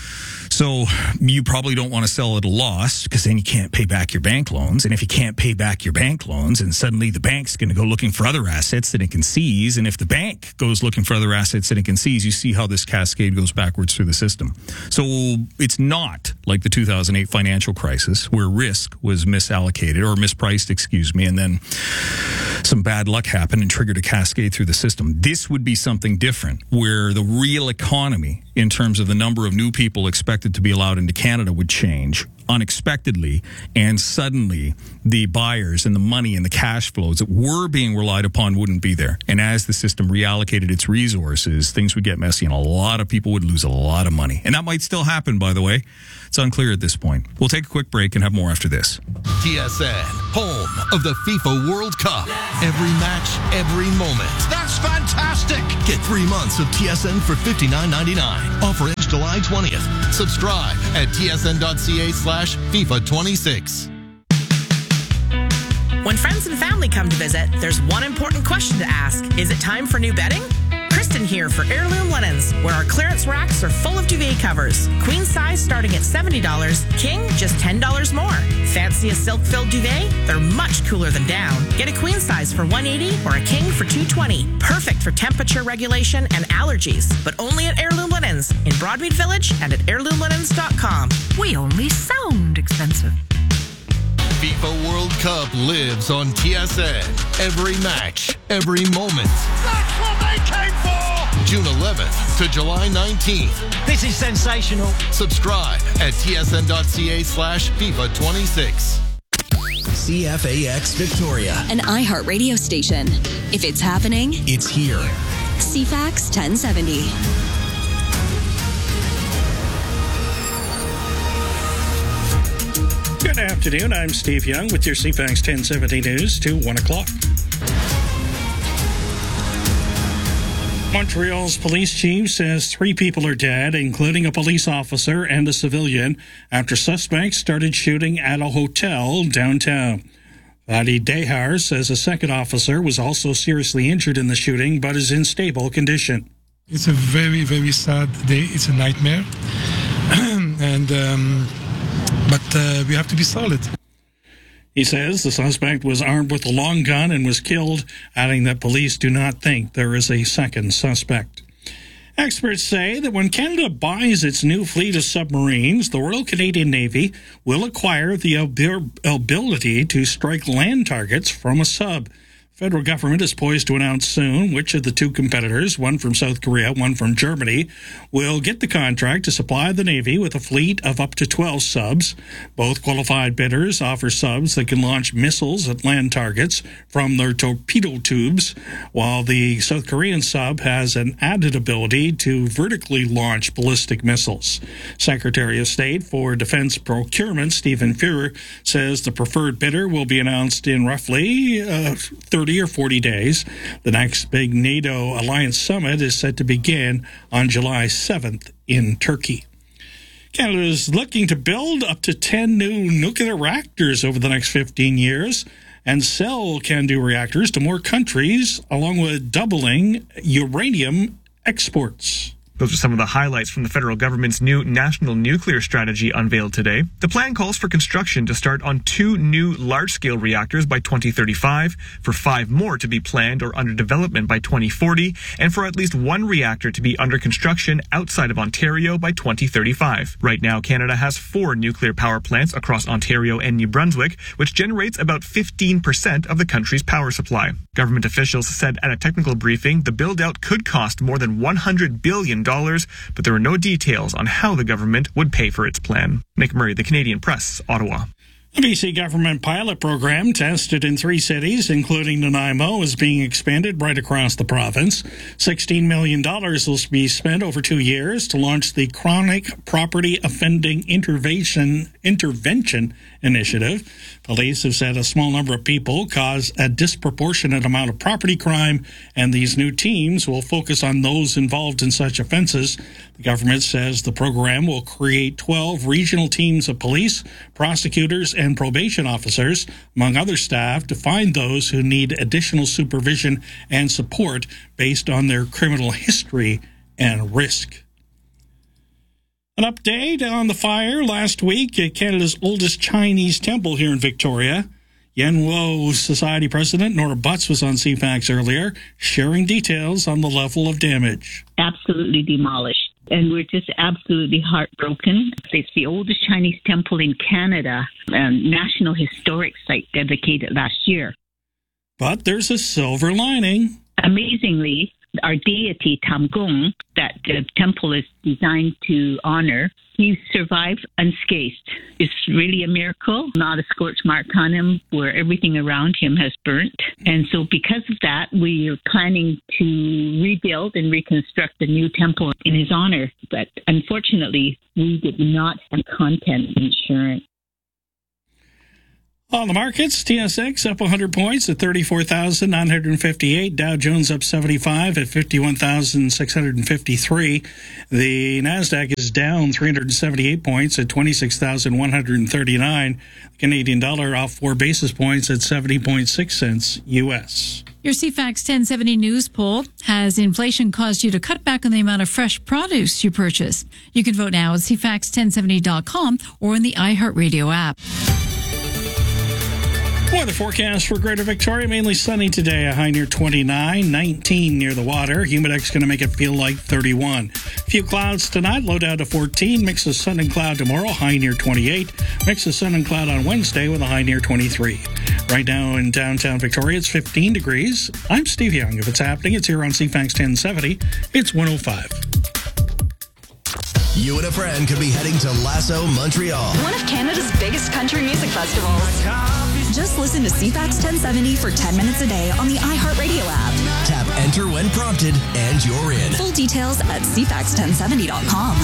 So you probably don't want to sell at a loss because then you can't pay back your bank loans. And if you can't pay back your bank loans, and suddenly the bank's going to go looking for other assets that it can seize. And if the bank goes looking for other assets that it can seize, you see how this cascade goes backwards through the system. So it's not like the two thousand eight financial crisis where risk was misallocated or mispriced, excuse me, and then some bad luck happened and triggered a cascade through the system. This would be something different where the real economy in terms of the number of new people expected to be allowed into Canada would change. unexpectedly, and suddenly the buyers and the money and the cash flows that were being relied upon wouldn't be there. And as the system reallocated its resources, things would get messy and a lot of people would lose a lot of money. And that might still happen, by the way. It's unclear at this point. We'll take a quick break and have more after this. T S N, home of the FIFA World Cup. Every match, every moment. That's fantastic! Get three months of T S N for fifty-nine ninety-nine. Offer ends July twentieth. Subscribe at tsn.ca slash FIFA 26. When friends and family come to visit, there's one important question to ask. Is it time for new bedding? Kristen here for Heirloom Linens, where our clearance racks are full of duvet covers. Queen size starting at seventy dollars, king just ten dollars more. Fancy a silk-filled duvet? They're much cooler than down. Get a queen size for one hundred eighty dollars or a king for two hundred twenty dollars. Perfect for temperature regulation and allergies, but only at Heirloom Linens in Broadmead Village and at heirloom linens dot com. We only sound expensive. FIFA World Cup lives on T S N. Every match, every moment. That's what they came for! June eleventh to July nineteenth. This is sensational. Subscribe at tsn.ca slash FIFA 26. C F A X Victoria. An iHeart radio station. If it's happening, it's here. C F A X ten seventy. Good afternoon. I'm Steve Young with your C F A X ten seventy news to one o'clock. Montreal's police chief says three people are dead, including a police officer and a civilian, after suspects started shooting at a hotel downtown. Vadi Dehar says a second officer was also seriously injured in the shooting, but is in stable condition. It's a very, very sad day. It's a nightmare. and um, But uh, we have to be solid. He says the suspect was armed with a long gun and was killed, adding that police do not think there is a second suspect. Experts say that when Canada buys its new fleet of submarines, the Royal Canadian Navy will acquire the ability to strike land targets from a sub. Federal government is poised to announce soon which of the two competitors, one from South Korea, one from Germany, will get the contract to supply the Navy with a fleet of up to twelve subs. Both qualified bidders offer subs that can launch missiles at land targets from their torpedo tubes, while the South Korean sub has an added ability to vertically launch ballistic missiles. Secretary of State for Defense Procurement, Stephen Fuhrer, says the preferred bidder will be announced in roughly uh, thirty or forty days. The next big NATO alliance summit is set to begin on July seventh in Turkey. Canada is looking to build up to ten new nuclear reactors over the next fifteen years and sell CANDU reactors to more countries, along with doubling uranium exports. Those are some of the highlights from the federal government's new national nuclear strategy unveiled today. The plan calls for construction to start on two new large-scale reactors by twenty thirty-five, for five more to be planned or under development by twenty forty, and for at least one reactor to be under construction outside of Ontario by twenty thirty-five. Right now, Canada has four nuclear power plants across Ontario and New Brunswick, which generates about fifteen percent of the country's power supply. Government officials said at a technical briefing the build-out could cost more than one hundred billion dollars, but there were no details on how the government would pay for its plan. Nick Murray, the Canadian Press, Ottawa. The B C government pilot program, tested in three cities, including Nanaimo, is being expanded right across the province. sixteen million dollars will be spent over two years to launch the Chronic Property Offending Intervention, Intervention Initiative. Police have said a small number of people cause a disproportionate amount of property crime, and these new teams will focus on those involved in such offenses. The government says the program will create twelve regional teams of police, prosecutors, and probation officers, among other staff, to find those who need additional supervision and support based on their criminal history and risk. An update on the fire last week at Canada's oldest Chinese temple here in Victoria. Yenwo Society President Nora Butts was on C F A X earlier, sharing details on the level of damage. Absolutely demolished. And we're just absolutely heartbroken. It's the oldest Chinese temple in Canada, a National Historic Site dedicated last year. But there's a silver lining. Amazingly, our deity, Tamgong, that the temple is designed to honor, he survived unscathed. It's really a miracle, not a scorch mark on him where everything around him has burnt. And so because of that, we are planning to rebuild and reconstruct a new temple in his honor. But unfortunately, we did not have content insurance. On the markets, T S X up one hundred points at thirty-four thousand nine hundred fifty-eight. Dow Jones up seventy-five at fifty-one thousand six hundred fifty-three. The NASDAQ is down three hundred seventy-eight points at twenty-six thousand one hundred thirty-nine. The Canadian dollar off four basis points at seventy point six cents U S. Your C FAX ten seventy news poll: has inflation caused you to cut back on the amount of fresh produce you purchase? You can vote now at C FAX ten seventy dot com or in the iHeartRadio app. Weather forecast for Greater Victoria, mainly sunny today, a high near twenty-nine, nineteen near the water. Humidex going to make it feel like thirty-one. A few clouds tonight, low down to fourteen. Mix of sun and cloud tomorrow, high near twenty-eight. Mix of sun and cloud on Wednesday with a high near twenty-three. Right now in downtown Victoria, it's fifteen degrees. I'm Steve Young. If it's happening, it's here on C FAX ten seventy. It's one oh five. You and a friend could be heading to Lasso, Montreal. One of Canada's biggest country music festivals. Just listen to C FAX ten seventy for ten minutes a day on the iHeartRadio app. Tap enter when prompted, and you're in. Full details at C FAX ten seventy dot com.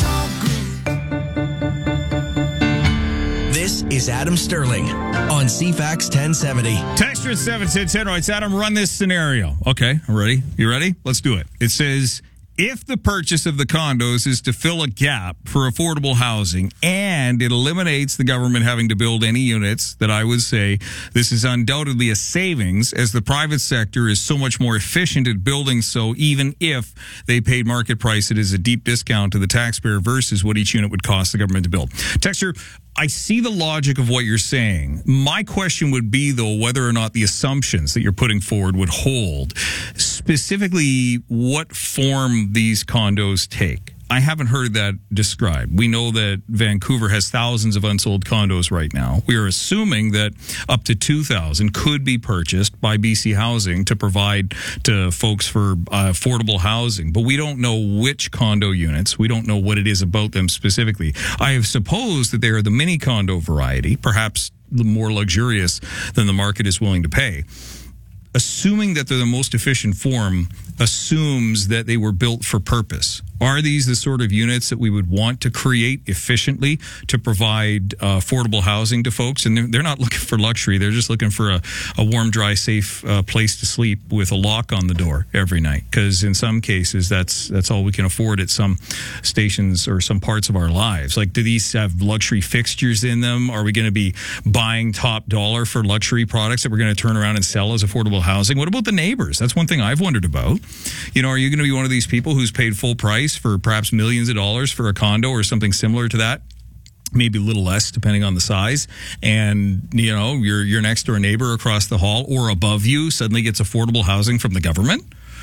This is Adam Sterling on C FAX ten seventy. Texture at seven ten ten. Right, Adam, run this scenario. Okay, I'm ready. You ready? Let's do it. It says, if the purchase of the condos is to fill a gap for affordable housing and it eliminates the government having to build any units, that I would say this is undoubtedly a savings, as the private sector is so much more efficient at building so, even if they paid market price, it is a deep discount to the taxpayer versus what each unit would cost the government to build. Texture, I see the logic of what you're saying. My question would be, though, whether or not the assumptions that you're putting forward would hold. Specifically, what form these condos take. I haven't heard that described. We know that Vancouver has thousands of unsold condos right now. We are assuming that up to two thousand could be purchased by B C Housing to provide to folks for uh, affordable housing. But we don't know which condo units. We don't know what it is about them specifically. I have supposed that they are the mini condo variety, perhaps more luxurious than the market is willing to pay. Assuming that they're the most efficient form assumes that they were built for purpose. Are these the sort of units that we would want to create efficiently to provide uh, affordable housing to folks? And they're, they're not looking for luxury. They're just looking for a, a warm, dry, safe uh, place to sleep with a lock on the door every night. Because in some cases, that's that's all we can afford at some stations or some parts of our lives. Like, do these have luxury fixtures in them? Are we going to be buying top dollar for luxury products that we're going to turn around and sell as affordable housing? What about the neighbors? That's one thing I've wondered about. You know, are you going to be one of these people who's paid full price for perhaps millions of dollars for a condo or something similar to that? Maybe a little less depending on the size. And, you know, your your next door neighbor across the hall or above you suddenly gets affordable housing from the government.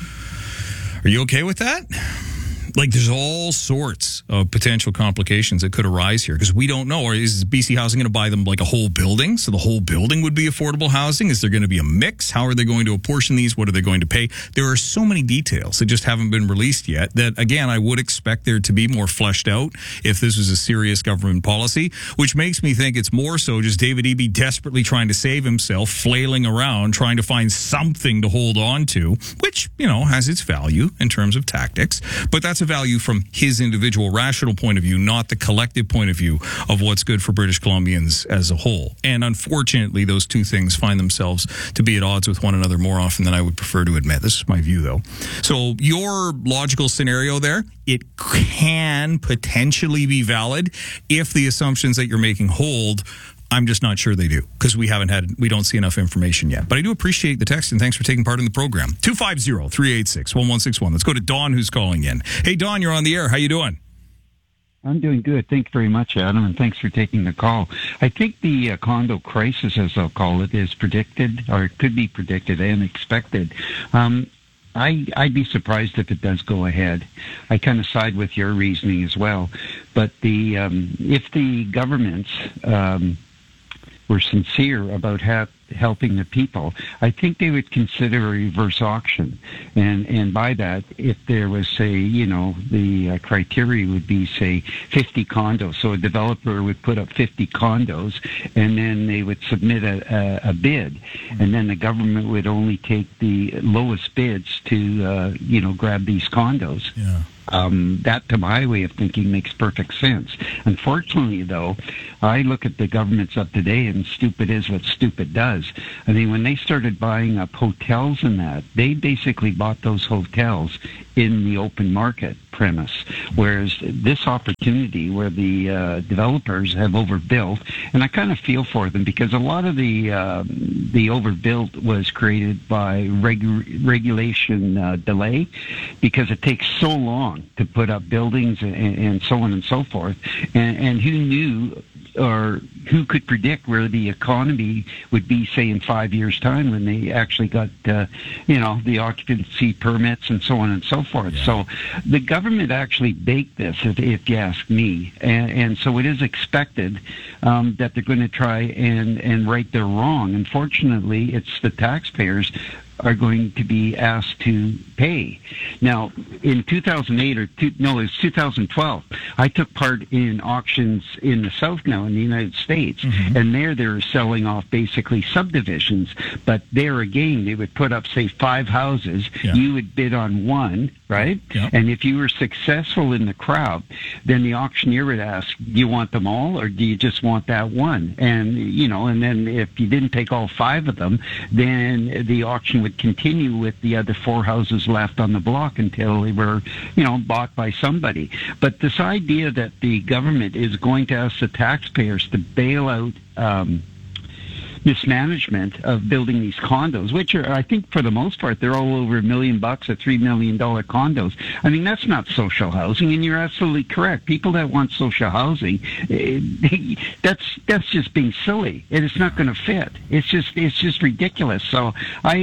Are you okay with that? Like, there's all sorts of potential complications that could arise here because we don't know. Or is B C Housing going to buy them like a whole building? So the whole building would be affordable housing? Is there going to be a mix? How are they going to apportion these? What are they going to pay? There are so many details that just haven't been released yet that, again, I would expect there to be more fleshed out if this was a serious government policy, which makes me think it's more so just David Eby desperately trying to save himself, flailing around, trying to find something to hold on to, which, you know, has its value in terms of tactics. But that's value from his individual rational point of view, not the collective point of view of what's good for British Columbians as a whole. And unfortunately, those two things find themselves to be at odds with one another more often than I would prefer to admit. This is my view, though. So your logical scenario there, it can potentially be valid if the assumptions that you're making hold. I'm just not sure they do because we haven't had, we don't see enough information yet. But I do appreciate the text and thanks for taking part in the program. two five zero, three eight six, one one six one. Let's go to Don who's calling in. Hey, Don, you're on the air. How you doing? I'm doing good. Thank you very much, Adam, and thanks for taking the call. I think the uh, condo crisis, as I'll call it, is predicted, or it could be predicted and expected. Um, I, I'd be surprised if it does go ahead. I kind of side with your reasoning as well. But the um, if the governments... Um, were sincere about ha- helping the people, I think they would consider a reverse auction. And and by that, if there was, say, you know, the uh, criteria would be, say, fifty condos. So a developer would put up fifty condos, and then they would submit a, a, a bid. And then the government would only take the lowest bids to, uh, you know, grab these condos. Yeah. Um, that, to my way of thinking, makes perfect sense. Unfortunately, though, I look at the governments up today, and stupid is what stupid does. I mean, when they started buying up hotels and that, they basically bought those hotels in the open market premise, whereas this opportunity where the uh, developers have overbuilt, and I kind of feel for them because a lot of the uh, the overbuilt was created by regu- regulation uh, delay, because it takes so long to put up buildings and, and so on and so forth, and, and who knew or who could predict where the economy would be, say, in five years' time when they actually got, uh, you know, the occupancy permits and so on and so forth. Yeah. So the government actually baked this, if, if you ask me. And, and so it is expected um, that they're going to try and, and right their wrong. Unfortunately, it's the taxpayers are going to be asked to pay. Now, in two thousand eight, or two, no, it was two thousand twelve, I took part in auctions in the South now in the United States, mm-hmm. and there they're selling off basically subdivisions, but there again, they would put up, say, five houses, yeah. you would bid on one, right? Yeah. And if you were successful in the crowd, then the auctioneer would ask, do you want them all, or do you just want that one? And, you know, and then if you didn't take all five of them, then the auction would continue with the other four houses left on the block until they were, you know, bought by somebody. But this idea that the government is going to ask the taxpayers to bail out um, mismanagement of building these condos, which are, I think, for the most part, they're all over a million bucks or three million dollar condos. I mean, that's not social housing, and you're absolutely correct. People that want social housing, eh, that's that's just being silly, and it's not going to fit. It's just it's just ridiculous. So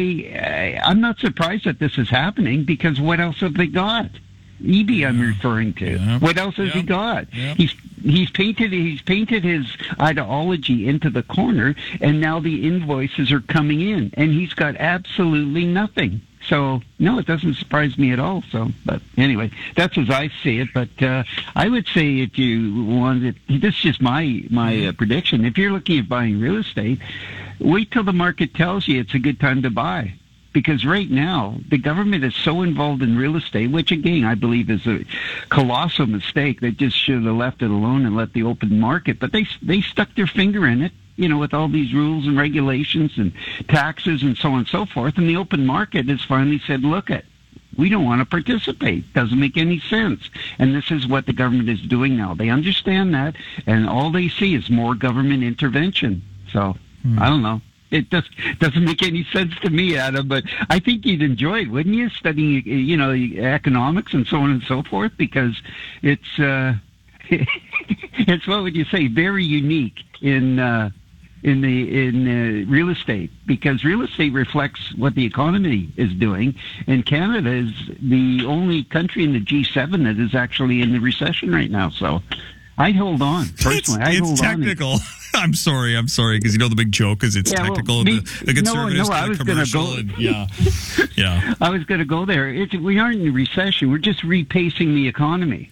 I, I I'm not surprised that this is happening, because what else have they got? E B I'm referring to. Yeah. What else has yeah. he got? Yeah. He's he's painted he's painted his ideology into the corner, and now the invoices are coming in, and he's got absolutely nothing. So no, it doesn't surprise me at all. So, but anyway, that's as I see it. But uh, I would say, if you wanted, this is just my my uh, prediction. If you're looking at buying real estate, wait till the market tells you it's a good time to buy. Because right now, the government is so involved in real estate, which, again, I believe is a colossal mistake. They just should have left it alone and let the open market. But they they stuck their finger in it, you know, with all these rules and regulations and taxes and so on and so forth. And the open market has finally said, look, it, we don't want to participate. Doesn't make any sense. And this is what the government is doing now. They understand that, and all they see is more government intervention. So, hmm. I don't know. It does, doesn't make any sense to me, Adam, but I think you'd enjoy it, wouldn't you, studying, you know, economics and so on and so forth, because it's, uh, it's, what would you say, very unique in uh, in the in uh, real estate, because real estate reflects what the economy is doing, and Canada is the only country in the G seven that is actually in the recession right now, so I'd hold on, personally. I'd it's hold technical. On. I'm sorry, I'm sorry, because you know the big joke is it's yeah, technical. Well, me, the, the conservatives no, no, I was going to go. And, yeah, yeah. I was going to go there. It's, we aren't in a recession. We're just repacing the economy.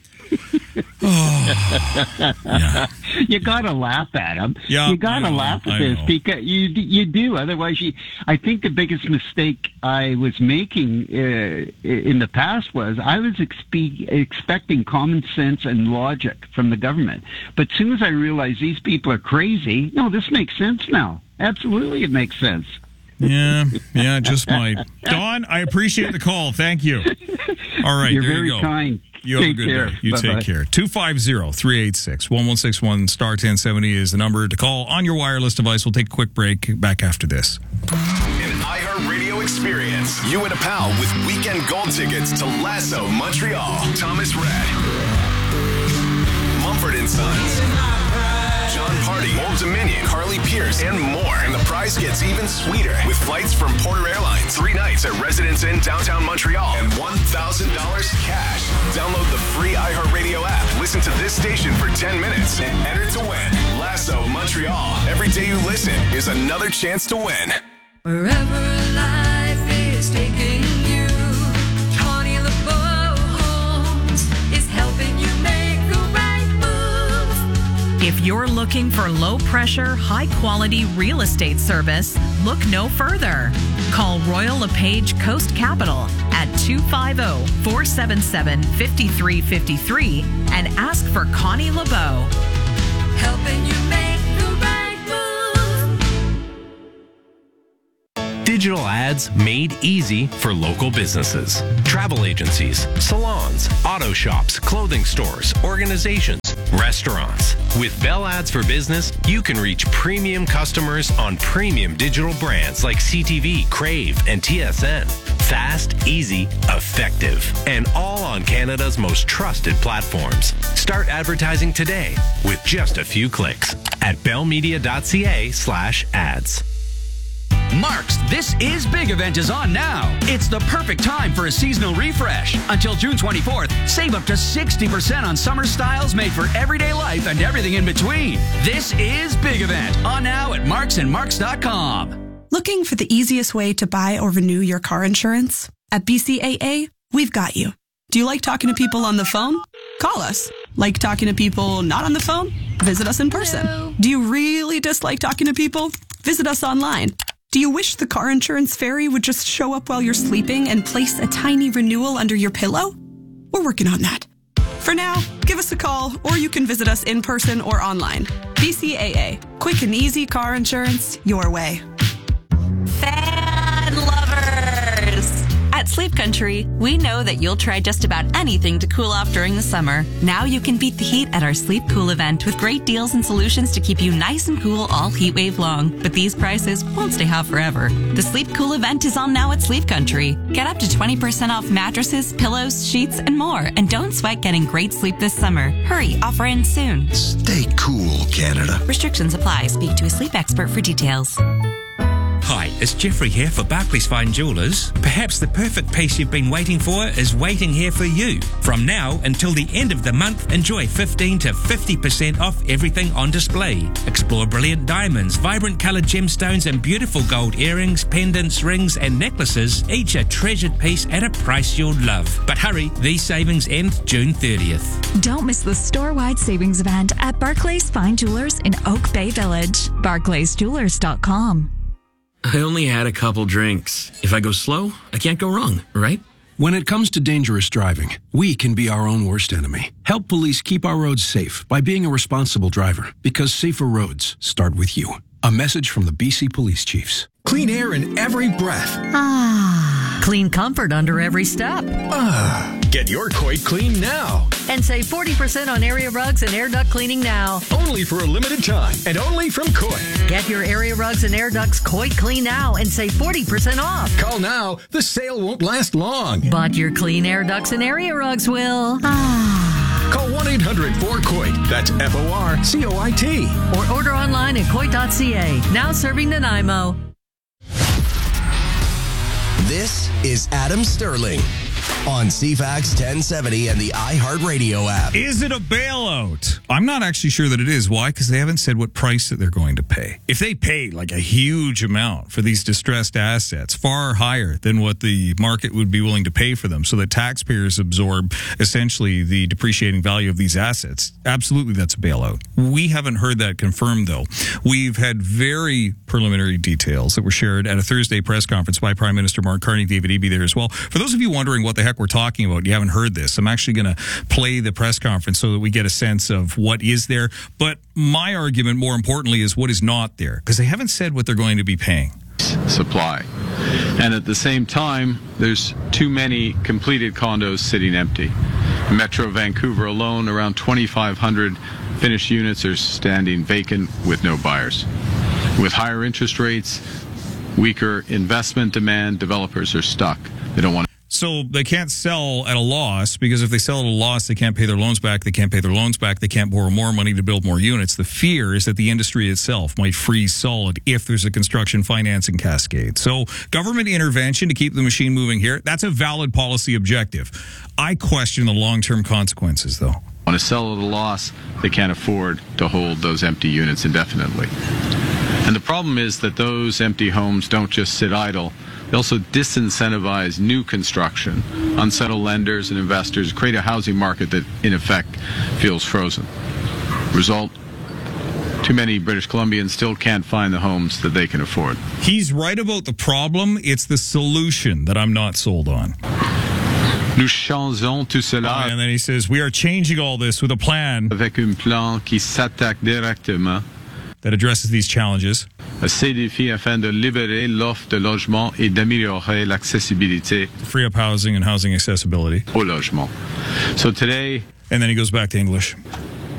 oh, yeah. You gotta laugh at him. Yeah, you gotta laugh at I this know. because you you do. Otherwise, you. I think the biggest mistake I was making uh, in the past was I was expe- expecting common sense and logic from the government. But as soon as I realized these people are crazy, no, this makes sense now. Absolutely, it makes sense. Yeah, yeah, just might. Don, I appreciate the call. Thank you. All right, You're there very you go. kind. You have take a good care. day. You Bye-bye. take care. two five zero, three eight six, one one six one, star ten seventy is the number to call on your wireless device. We'll take a quick break. Back after this. An iHeartRadio experience. You and a pal with weekend gold tickets to Lasso Montreal. Thomas Rhett. Mumford and Sons. John Party, Old Dominion, Carly Pierce, and more. And the prize gets even sweeter with flights from Porter Airlines, three nights at Residence Inn downtown Montreal, and one thousand dollars cash. Download the free iHeartRadio app. Listen to this station for ten minutes and enter to win Lasso Montreal every Every day you listen is another chance to win. Wherever life is taking you, Connie LeBeau Homes is helping you make the right move. If you're looking for low-pressure, high-quality real estate service, look no further. Call Royal LePage Coast Capital at two five zero, four seven seven, five three five three and ask for Connie LeBeau. Helping you make the right move. Digital ads made easy for local businesses. Travel agencies, salons, auto shops, clothing stores, organizations, restaurants. With Bell Ads for Business, you can reach premium customers on premium digital brands like C T V, Crave, and T S N. Fast, easy, effective, and all on Canada's most trusted platforms. Start advertising today with just a few clicks at bellmedia.ca slash ads. Mark's This Is Big event is on now. It's the perfect time for a seasonal refresh. Until June twenty-fourth, save up to sixty percent on summer styles made for everyday life and everything in between. This Is Big event on now at marks and marks dot com. Looking for the easiest way to buy or renew your car insurance? At B C A A, we've got you. Do you like talking to people on the phone? Call us. Like talking to people not on the phone? Visit us in person. Hello. Do you really dislike talking to people? Visit us online. Do you wish the car insurance fairy would just show up while you're sleeping and place a tiny renewal under your pillow? We're working on that. For now, give us a call, or you can visit us in person or online. B C A A. Quick and easy car insurance your way. Fan lovers! At Sleep Country, we know that you'll try just about anything to cool off during the summer. Now you can beat the heat at our Sleep Cool event with great deals and solutions to keep you nice and cool all heat wave long. But these prices won't stay hot forever. The Sleep Cool event is on now at Sleep Country. Get up to twenty percent off mattresses, pillows, sheets, and more. And don't sweat getting great sleep this summer. Hurry, offer ends soon. Stay cool, Canada. Restrictions apply. Speak to a sleep expert for details. Hi, it's Jeffrey here for Barclays Fine Jewelers. Perhaps the perfect piece you've been waiting for is waiting here for you. From now until the end of the month, enjoy fifteen to fifty percent off everything on display. Explore brilliant diamonds, vibrant coloured gemstones, and beautiful gold earrings, pendants, rings, and necklaces, each a treasured piece at a price you'll love. But hurry, these savings end June thirtieth. Don't miss the store-wide savings event at Barclays Fine Jewelers in Oak Bay Village. barclays jewelers dot com. I only had a couple drinks. If I go slow, I can't go wrong, right? When it comes to dangerous driving, we can be our own worst enemy. Help police keep our roads safe by being a responsible driver, because safer roads start with you. A message from the B C Police Chiefs. Clean air in every breath. Ah. Clean comfort under every step. Ah. Get your Coit clean now. And save forty percent on area rugs and air duct cleaning now. Only for a limited time and only from Coit. Get your area rugs and air ducts Coit clean now and save forty percent off. Call now. The sale won't last long. But your clean air ducts and area rugs will. Ah. Call one eight hundred four Coit. That's F O R C O I T. Or order online at coit dot c a. Now serving Nanaimo. This is Adam Sterling on C FAX ten seventy and the iHeartRadio app. Is it a bailout? I'm not actually sure that it is. Why? Because they haven't said what price that they're going to pay. If they pay like a huge amount for these distressed assets, far higher than what the market would be willing to pay for them, so that taxpayers absorb essentially the depreciating value of these assets, absolutely that's a bailout. We haven't heard that confirmed, though. We've had very preliminary details that were shared at a Thursday press conference by Prime Minister Mark Carney. David Eby there as well. For those of you wondering what the heck we're talking about, you haven't heard this, I'm actually going to play the press conference so that we get a sense of what is there. But my argument, more importantly, is what is not there, because they haven't said what they're going to be paying. Supply. And at the same time, there's too many completed condos sitting empty. In Metro Vancouver alone, around twenty-five hundred finished units are standing vacant with no buyers. With higher interest rates, weaker investment demand, developers are stuck. They don't want to. So they can't sell at a loss, because if they sell at a loss, they can't pay their loans back. They can't pay their loans back. They can't borrow more money to build more units. The fear is that the industry itself might freeze solid if there's a construction financing cascade. So government intervention to keep the machine moving here, that's a valid policy objective. I question the long-term consequences, though. Want to sell at a loss, they can't afford to hold those empty units indefinitely. And the problem is that those empty homes don't just sit idle. They also disincentivize new construction, unsettle lenders and investors, create a housing market that, in effect, feels frozen. Result, too many British Columbians still can't find the homes that they can afford. He's right about the problem. It's the solution that I'm not sold on. Nous changeons tout cela. And then he says, we are changing all this with a plan avec un plan qui s'attaque directement that addresses these challenges. à ces défis afin de libérer l'offre de logement et d'améliorer l'accessibilité Free up housing and housing accessibility. au logement. So today, and then he goes back to English.